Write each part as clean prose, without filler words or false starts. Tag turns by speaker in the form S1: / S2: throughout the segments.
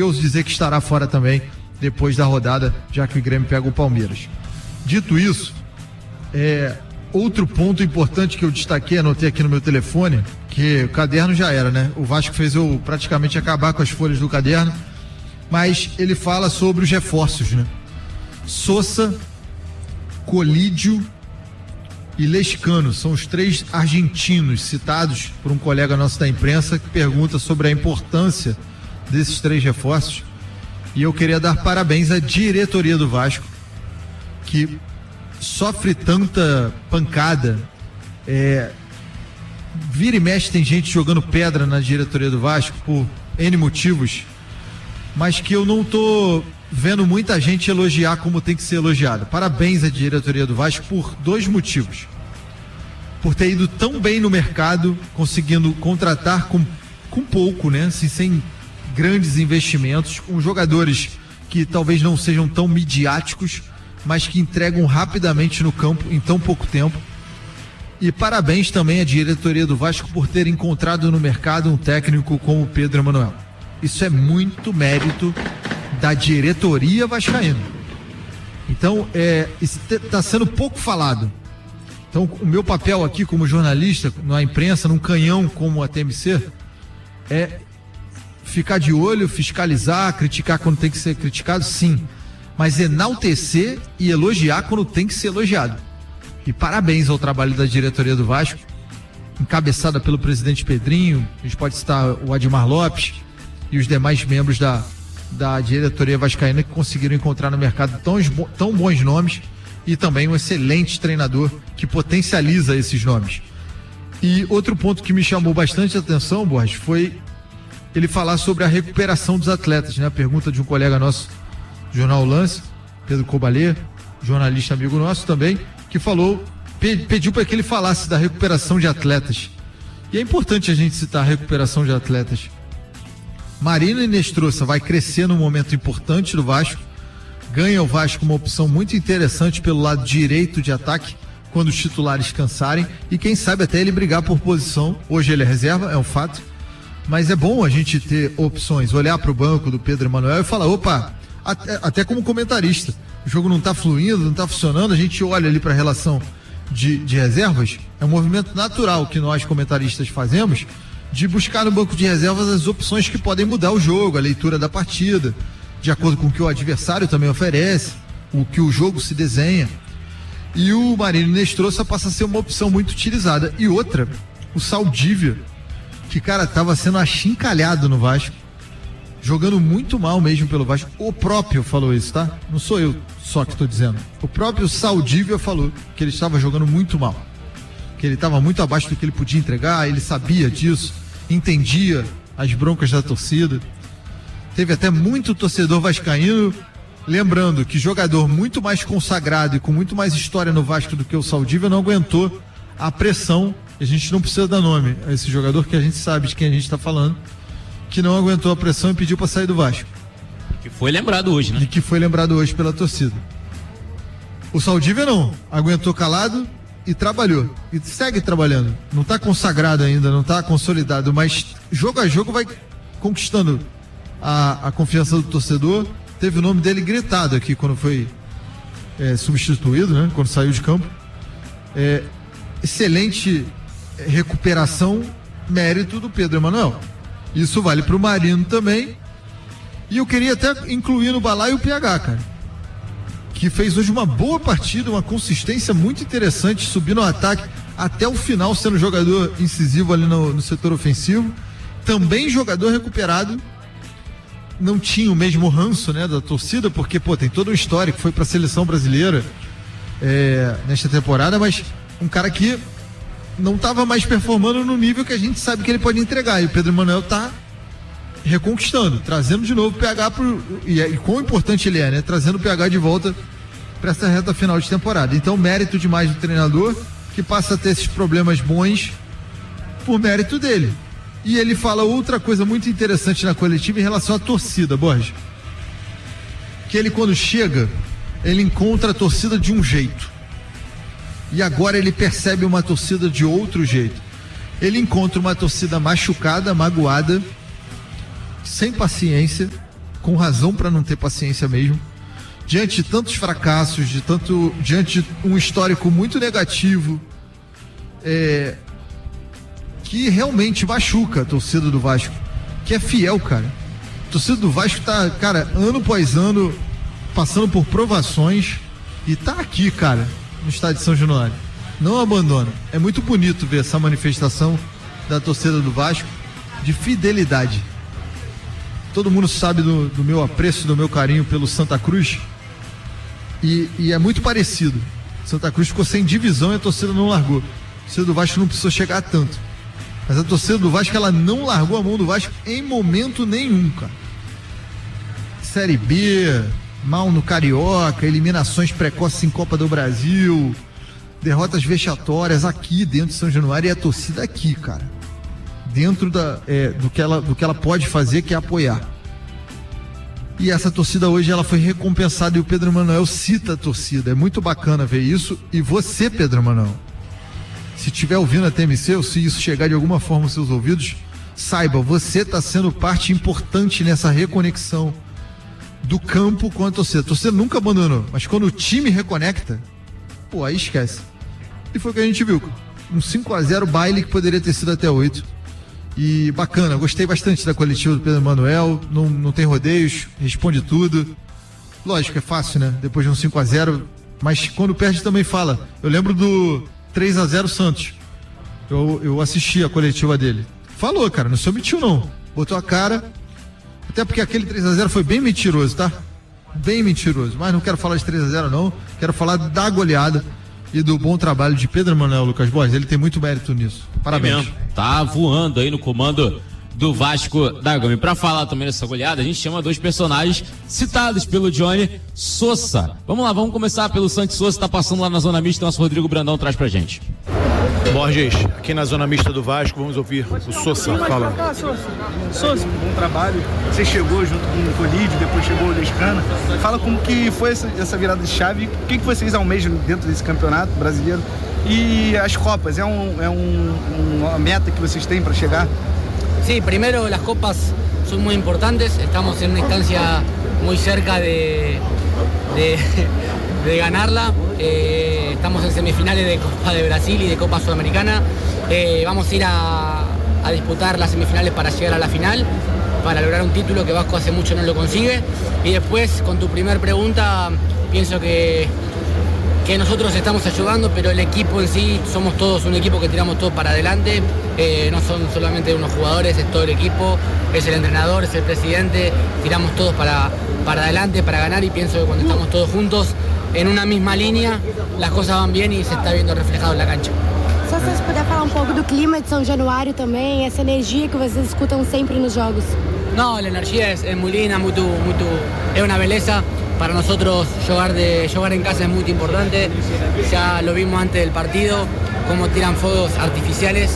S1: e ouso dizer que estará fora também depois da rodada, já que o Grêmio pega o Palmeiras. Dito isso, outro ponto importante que eu destaquei, anotei aqui no meu telefone, que o caderno já era, né? O Vasco fez eu praticamente acabar com as folhas do caderno, mas ele fala sobre os reforços, né? Sousa, Colídio e Lescano são os 3 argentinos citados por um colega nosso da imprensa que pergunta sobre a importância desses 3 reforços. E eu queria dar parabéns à diretoria do Vasco, que sofre tanta pancada. Vira e mexe tem gente jogando pedra na diretoria do Vasco por N motivos, mas que eu não tô vendo muita gente elogiar como tem que ser elogiada. Parabéns à diretoria do Vasco por 2 motivos. Por ter ido tão bem no mercado, conseguindo contratar com pouco, né? Assim, sem grandes investimentos, com jogadores que talvez não sejam tão midiáticos, mas que entregam rapidamente no campo em tão pouco tempo. E parabéns também à diretoria do Vasco por ter encontrado no mercado um técnico como o Pedro Emanuel. Isso é muito mérito da diretoria vascaína. Então, isso está sendo pouco falado. Então, o meu papel aqui como jornalista, na imprensa, num canhão como a TMC, é ficar de olho, fiscalizar, criticar quando tem que ser criticado, sim. Mas enaltecer e elogiar quando tem que ser elogiado. E parabéns ao trabalho da diretoria do Vasco, encabeçada pelo presidente Pedrinho. A gente pode citar o Admar Lopes e os demais membros da diretoria vascaína que conseguiram encontrar no mercado tão bons nomes e também um excelente treinador que potencializa esses nomes. E outro ponto que me chamou bastante a atenção, Borges, foi ele falar sobre a recuperação dos atletas, né? A pergunta de um colega nosso do Jornal Lance, Pedro Cobalê, jornalista amigo nosso também, que pediu para que ele falasse da recuperação de atletas. E é importante a gente citar a recuperação de atletas. Marino Inestrosa vai crescer num momento importante do Vasco, ganha o Vasco uma opção muito interessante pelo lado direito de ataque, quando os titulares cansarem, e quem sabe até ele brigar por posição. Hoje ele é reserva, é um fato, mas é bom a gente ter opções, olhar para o banco do Pedro Emanuel e falar, opa, até como comentarista, o jogo não está fluindo, não está funcionando, a gente olha ali para a relação de reservas, é um movimento natural que nós comentaristas fazemos, de buscar no banco de reservas as opções que podem mudar o jogo, a leitura da partida, de acordo com o que o adversário também oferece, o que o jogo se desenha. E o Marino Inestrosa passa a ser uma opção muito utilizada. E outra, o Saldívia, que, cara, estava sendo achincalhado no Vasco, jogando muito mal mesmo pelo Vasco. O próprio falou isso, tá? Não sou eu só que estou dizendo. O próprio Saldívia falou que ele estava jogando muito mal, que ele estava muito abaixo do que ele podia entregar, ele sabia disso, entendia as broncas da torcida. Teve até muito torcedor vascaíno lembrando que jogador muito mais consagrado e com muito mais história no Vasco do que o Saldívia não aguentou a pressão. A gente não precisa dar nome a esse jogador, que a gente sabe de quem a gente está falando, que não aguentou a pressão e pediu para sair do Vasco.
S2: Que foi lembrado hoje, né?
S1: E que foi lembrado hoje pela torcida. O Saldívia não, aguentou calado e trabalhou, e segue trabalhando. Não está consagrado ainda, não está consolidado, mas jogo a jogo vai conquistando a confiança do torcedor. Teve o nome dele gritado aqui quando foi substituído, né? Quando saiu de campo. Excelente recuperação, mérito do Pedro Emanuel. Isso vale para o Marino também. E eu queria até incluir no balaio o PH, cara, que fez hoje uma boa partida, uma consistência muito interessante, subindo no ataque até o final, sendo jogador incisivo ali no setor ofensivo. Também jogador recuperado. Não tinha o mesmo ranço, né, da torcida, porque, tem todo um histórico, foi para a seleção brasileira nesta temporada, mas um cara que não estava mais performando no nível que a gente sabe que ele pode entregar. E o Pedro Emanuel está reconquistando, trazendo de novo o PH e quão importante ele é, né? Trazendo o PH de volta para essa reta final de temporada. Então, mérito demais do treinador, que passa a ter esses problemas bons por mérito dele. E ele fala outra coisa muito interessante na coletiva em relação à torcida, Borges. Que ele, quando chega, ele encontra a torcida de um jeito. E agora ele percebe uma torcida de outro jeito. Ele encontra uma torcida machucada, magoada, sem paciência, com razão para não ter paciência mesmo. Diante de tantos fracassos, diante de um histórico muito negativo, que realmente machuca a torcida do Vasco, que é fiel, cara. A torcida do Vasco tá, cara, ano após ano, passando por provações e tá aqui, cara, no estádio de São Januário. Não abandona. É muito bonito ver essa manifestação da torcida do Vasco de fidelidade. Todo mundo sabe do meu apreço, do meu carinho pelo Santa Cruz. E é muito parecido. Santa Cruz ficou sem divisão e a torcida não largou. A torcida do Vasco não precisou chegar a tanto. Mas a torcida do Vasco, ela não largou a mão do Vasco em momento nenhum, cara. Série B, mal no Carioca, eliminações precoces em Copa do Brasil, derrotas vexatórias aqui dentro de São Januário, e a torcida aqui, cara, dentro do que ela pode fazer, que é apoiar. E essa torcida hoje, ela foi recompensada, e o Pedro Manuel cita a torcida. É muito bacana ver isso. E você, Pedro Manuel, se estiver ouvindo a TMC, ou se isso chegar de alguma forma aos seus ouvidos, saiba, você está sendo parte importante nessa reconexão do campo com a torcida. A torcida nunca abandonou, mas quando o time reconecta, pô, aí esquece. E foi o que a gente viu. Um 5-0 baile que poderia ter sido até 8. E bacana, gostei bastante da coletiva do Pedro Manuel. Não tem rodeios, responde tudo. Lógico, é fácil, né? Depois de um 5-0, mas quando perde também fala. Eu lembro do 3-0 Santos. Eu assisti a coletiva dele. Falou, cara, não se omitiu não. Botou a cara. Até porque aquele 3-0 foi bem mentiroso, tá? Bem mentiroso. Mas não quero falar de 3-0 não. Quero falar da goleada e do bom trabalho de Pedro Manuel, Lucas Borges. Ele tem muito mérito nisso. Parabéns.
S2: Tá voando aí no comando do Vasco da Gama. E pra falar também dessa goleada, a gente chama dois personagens citados pelo Johnny: Sosa. Vamos lá, vamos começar pelo Santos Sosa, tá passando lá na zona mista, nosso Rodrigo Brandão traz pra gente.
S3: Borges, aqui na zona mista do Vasco, vamos ouvir o Sosa falando.
S4: Sosa, bom trabalho. Você chegou junto com o Colídio, depois chegou o Lescana. Fala como que foi essa virada de chave, o que vocês almejam dentro desse campeonato brasileiro e as Copas, uma meta que vocês têm para chegar?
S5: Sí, primero las copas son muy importantes, estamos en una instancia muy cerca de ganarla, estamos en semifinales de Copa de Brasil y de Copa Sudamericana, vamos a ir a disputar las semifinales para llegar a la final, para lograr un título que Vasco hace mucho no lo consigue. Y después, con tu primer pregunta, pienso que nosotros estamos ayudando, pero el equipo en sí, somos todos un equipo que tiramos todo para adelante, no son solamente unos jugadores, es todo el equipo, es el entrenador, es el presidente, tiramos todos para adelante, para ganar, y pienso que cuando estamos todos juntos en una misma línea, las cosas van bien y se está viendo reflejado en la cancha.
S6: Só se você puder falar pouco do clima de São Januário também, essa energia que vocês escutam sempre nos jogos.
S5: No, la energía es muy linda, es una belleza. Para nosotros jugar en casa es muy importante. Ya lo vimos antes del partido, cómo tiran fuegos artificiales.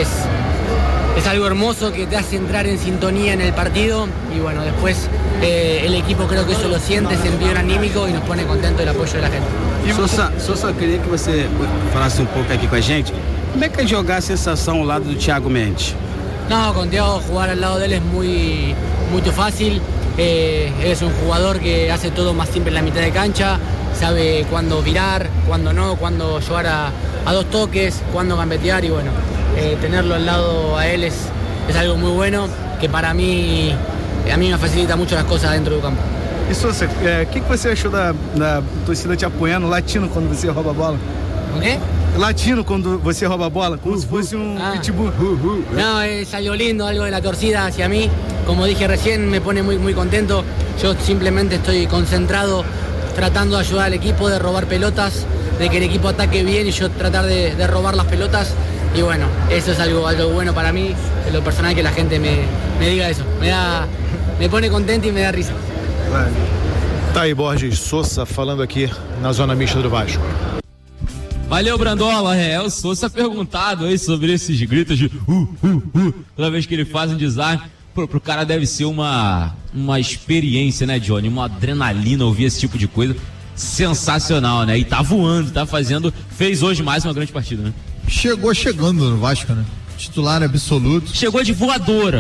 S5: Es algo hermoso que te hace entrar en sintonía en el partido. Y bueno, después el equipo creo que eso lo siente, sentido anímico, y nos pone contento el apoyo de la gente.
S7: Sosa, queria que você falasse pouco aqui com a gente. Como é que é jogar a sensação ao lado do Thiago Mendes?
S5: No, con Thiago jugar al lado de él es muy fácil. Es un jugador que hace todo más simple en la mitad de cancha, sabe cuándo virar, cuándo no, cuándo jugar a dos toques, cuándo gambetear, y bueno, tenerlo al lado a él es algo muy bueno, que para mí, a mí me facilita mucho las cosas dentro del campo.
S4: E Sosa, o que você achou da torcida te apoiando, latino quando você rouba a bola?
S5: ¿Con qué?
S4: Latino quando você rouba a bola, como se fosse pitbull.
S5: No, es algo lindo, algo de la torcida hacia mí. Como dije recién, me pone muy contento. Yo simplemente estoy concentrado tratando de ayudar al equipo, de robar pelotas, de que el equipo ataque bien y yo tratar de robar las pelotas. Y bueno, eso es algo bueno para mí, en lo personal, que la gente me diga eso. Me pone contento y me da risa.
S3: Tá aí Borges Sosa falando aqui na zona mista do Vasco.
S2: Valeu, Brandola. O Sosa perguntado aí sobre esses gritos de toda vez que ele faz um desarme. Pro cara deve ser uma experiência, né, Johnny? Uma adrenalina ouvir esse tipo de coisa. Sensacional, né? E tá voando, fez hoje mais uma grande partida, né?
S1: Chegando no Vasco, né? Titular absoluto.
S2: Chegou de voadora.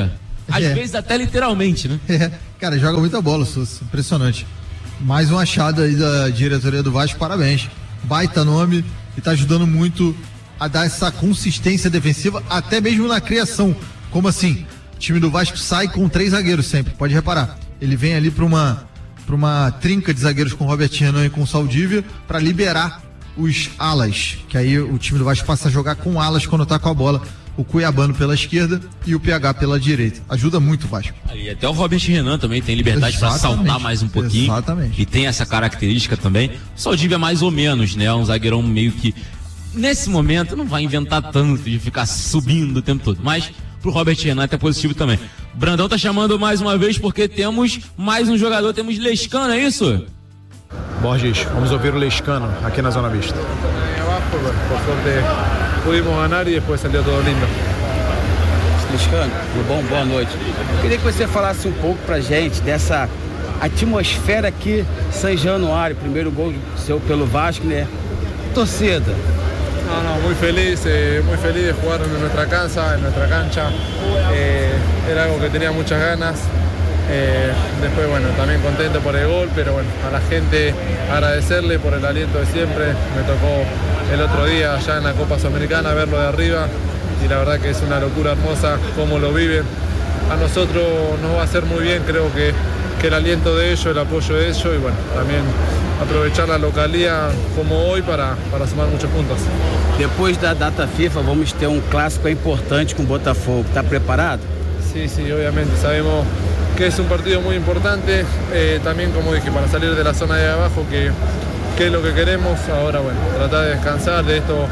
S2: Às vezes até literalmente, né?
S1: Cara, joga muita bola, Sousa. Impressionante. Mais um achado aí da diretoria do Vasco, parabéns. Baita nome e tá ajudando muito a dar essa consistência defensiva, até mesmo na criação. Como assim? O time do Vasco sai com 3 zagueiros sempre, pode reparar. Ele vem ali para uma trinca de zagueiros com o Robert Renan e com o Saldívia para liberar os alas, que aí o time do Vasco passa a jogar com alas quando tá com a bola. O Cuiabano pela esquerda e o PH pela direita. Ajuda muito o Vasco.
S2: E até o Robert Renan também tem liberdade para saltar mais um pouquinho.
S1: Exatamente.
S2: E tem essa característica também. O Saldívia mais ou menos, né? Um zagueirão meio que, nesse momento, não vai inventar tanto de ficar subindo o tempo todo. Mas pro Robert Renan é positivo também. O Brandão tá chamando mais uma vez porque temos mais um jogador. Temos Lescano, é isso?
S3: Borges, vamos ouvir o Lescano aqui na Zona Mista.
S8: Por sorte pudimos ganhar e depois saiu tudo lindo.
S7: Lescano, tudo bom? Boa noite. Eu queria que você falasse um pouco pra gente dessa atmosfera aqui, São Januário, primeiro gol seu pelo Vasco, né? Torcida.
S8: No, muy feliz de jugar en nuestra casa, en nuestra cancha. Era algo que tenía muchas ganas. Después, bueno, también contento por el gol, pero bueno, a la gente agradecerle por el aliento de siempre. Me tocó el otro día allá en la Copa Sudamericana verlo de arriba y la verdad que es una locura hermosa cómo lo viven. A nosotros nos va a hacer muy bien, creo que el aliento de ellos, el apoyo de ellos y bueno, también aprovechar la localidad como hoy para sumar muchos puntos.
S7: Depois da data FIFA vamos ter um clássico importante com o Botafogo. ¿Está preparado?
S8: Sí, obviamente sabemos que es un partido muy importante, también como dije, para salir de la zona de abajo, que es lo que queremos. Ahora bueno, tratar de descansar de estos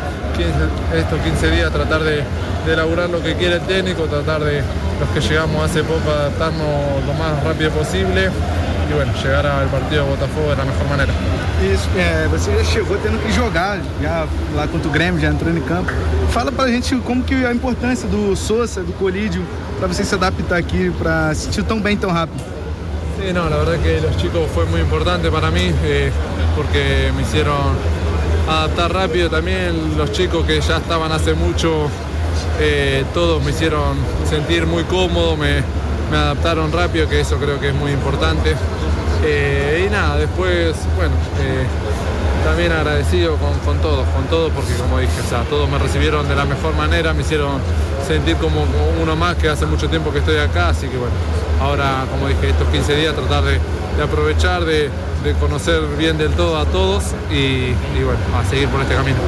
S8: 15 días, tratar de elaborar lo que quiere el técnico, tratar de los que llegamos hace poco adaptarnos lo más rápido posible e bueno, chegar ao partido do Botafogo da melhor maneira.
S4: Isso, você já chegou tendo que jogar já lá contra o Grêmio, já entrando em campo. Fala pra gente como que é a importância do Sousa, do Colídio, para você se adaptar aqui, para se sentir tão bem tão rápido.
S8: Sí, no, la verdad que los chicos fue muy importante para mí porque me hicieron adaptar rápido también. Los chicos que ya estaban hace mucho, todos me hicieron sentir muy cómodo, me adaptaron rápido, que eso creo que es muy importante. Y nada, después, bueno, también agradecido con todos, porque como dije, o sea, todos me recibieron de la mejor manera, me hicieron sentir como uno más, que hace mucho tiempo que estoy acá, así que bueno, ahora, como dije, estos 15 días tratar de aprovechar, de conocer bien del todo a todos y bueno, a seguir por este camino.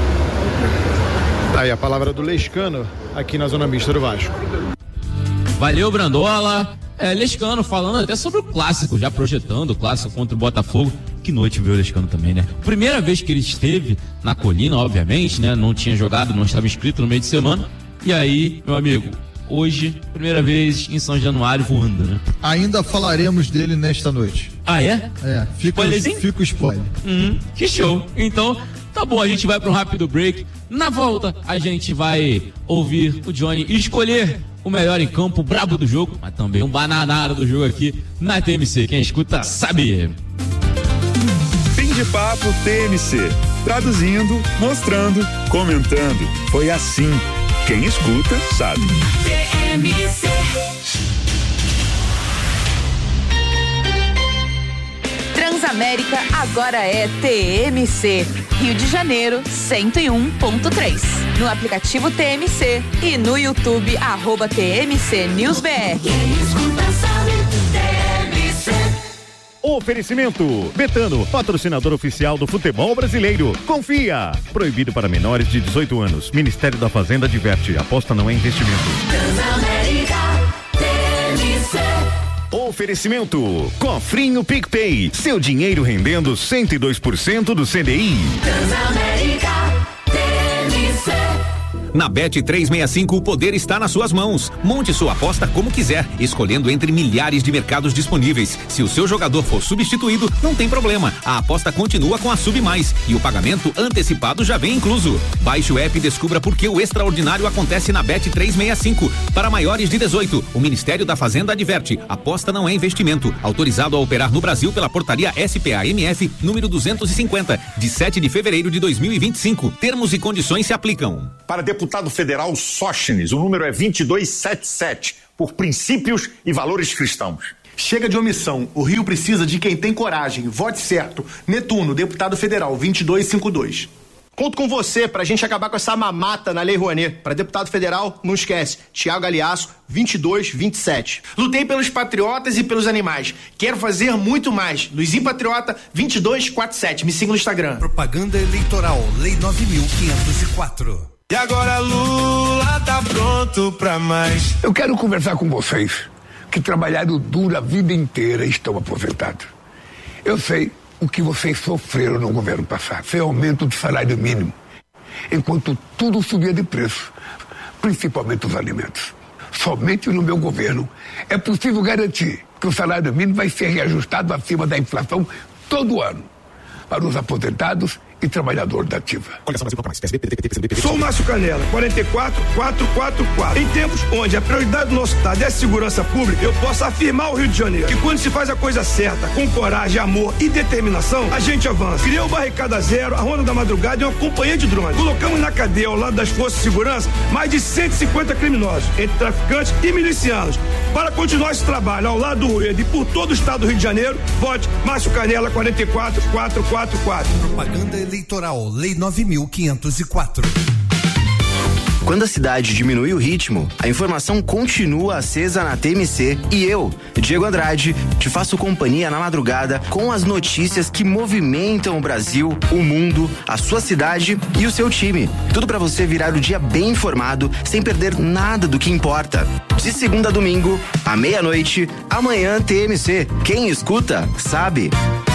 S3: Tá aí a palavra do Lescano aqui na Zona Mista do Vasco.
S2: Valeu, Brandola. Lescano falando até sobre o clássico, já projetando o clássico contra o Botafogo. Que noite viu o Lescano também, né? Primeira vez que ele esteve na colina, obviamente, né? Não tinha jogado, não estava inscrito no meio de semana. E aí, meu amigo, hoje, primeira vez em São Januário voando, né?
S1: Ainda falaremos dele nesta noite.
S2: Ah, é?
S1: Fica o spoiler.
S2: Que show. Então, tá bom, a gente vai para um rápido break. Na volta, a gente vai ouvir o Johnny escolher o melhor em campo, o brabo do jogo, mas também um bananado do jogo aqui na TMC. Quem escuta sabe.
S9: Fim de papo TMC. Traduzindo, mostrando, comentando. Foi assim. Quem escuta sabe. TMC.
S10: Transamérica agora é TMC. Rio de Janeiro 101.3. No aplicativo TMC e no YouTube @TMC News BR.
S11: Oferecimento Betano, patrocinador oficial do futebol brasileiro. Confia. Proibido para menores de 18 anos. Ministério da Fazenda adverte. Aposta não é investimento. Transamérica, TMC. Oferecimento Cofrinho PicPay, seu dinheiro rendendo 102% do CDI. Transamérica, TMC.
S12: Na Bet365 o poder está nas suas mãos. Monte sua aposta como quiser, escolhendo entre milhares de mercados disponíveis. Se o seu jogador for substituído, não tem problema. A aposta continua com a Sub Mais e o pagamento antecipado já vem incluso. Baixe o app e descubra por que o extraordinário acontece na Bet365. Para maiores de 18, o Ministério da Fazenda adverte: aposta não é investimento. Autorizado a operar no Brasil pela portaria SPA-MF número 250, de 7 de fevereiro de 2025. Termos e condições se aplicam.
S9: Para deputado federal Sóstenes, o número é 2277.
S13: por princípios e valores cristãos.
S14: Chega de omissão. O Rio precisa de quem tem coragem. Vote certo. Netuno, deputado federal, 2252.
S15: Conto com você pra gente acabar com essa mamata na Lei Rouanet. Para deputado federal, não esquece, Thiago Galeasso, 2227.
S16: Lutei pelos patriotas e pelos animais. Quero fazer muito mais. Luizinho Patriota, 2247. Me siga no Instagram.
S17: Propaganda eleitoral, Lei 9.504.
S18: E agora Lula tá pronto pra mais.
S19: Eu quero conversar com vocês que trabalharam duro a vida inteira e estão aposentados. Eu sei o que vocês sofreram no governo passado, sem aumento do salário mínimo, enquanto tudo subia de preço, principalmente os alimentos. Somente no meu governo é possível garantir que o salário mínimo vai ser reajustado acima da inflação todo ano, para os aposentados e trabalhador da ativa.
S18: Sou o Márcio Canela, 44444. Em tempos onde a prioridade do nosso estado é a segurança pública, eu posso afirmar ao Rio de Janeiro que quando se faz a coisa certa, com coragem, amor e determinação, a gente avança. Criou o Barricada Zero, a Ronda da Madrugada e uma companhia de drones. Colocamos na cadeia, ao lado das forças de segurança, mais de 150 criminosos, entre traficantes e milicianos. Para continuar esse trabalho ao lado do Rueda e por todo o estado do Rio de Janeiro, vote Márcio Canela, 44444.
S17: Propaganda eleitoral, Lei 9.504.
S20: Quando a cidade diminui o ritmo, a informação continua acesa na TMC e eu, Diego Andrade, te faço companhia na madrugada com as notícias que movimentam o Brasil, o mundo, a sua cidade e o seu time. Tudo para você virar o dia bem informado, sem perder nada do que importa. De segunda a domingo, à meia-noite, amanhã TMC. Quem escuta, sabe.